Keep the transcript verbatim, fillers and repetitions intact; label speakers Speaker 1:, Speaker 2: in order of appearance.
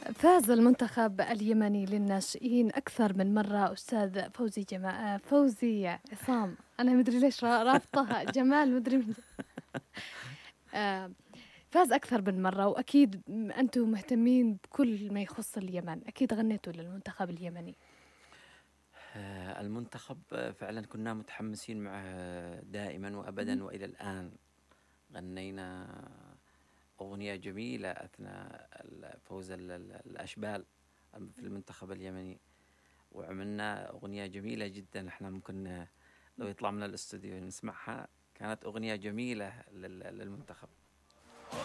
Speaker 1: فاز المنتخب اليمني للناشئين أكثر من مرة. أستاذ فوزي جما... فوزي عصام، أنا مدري ليش را- رابطها جمال مدري من... آه، فاز أكثر من مرة، وأكيد م- أنتم مهتمين بكل ما يخص اليمن، أكيد غنيتوا للمنتخب اليمني.
Speaker 2: آه، المنتخب آه، فعلا كنا متحمسين معه دائما
Speaker 1: مم.
Speaker 2: وأبدا وإلى الآن. غنينا أغنية جميلة أثناء ال- فوز ال- ال- الأشبال في المنتخب اليمني، وعملنا أغنية جميلة جدا. احنا ممكن لو يطلع من الاستوديو نسمعها، كانت أغنية جميلة لل- للمنتخب.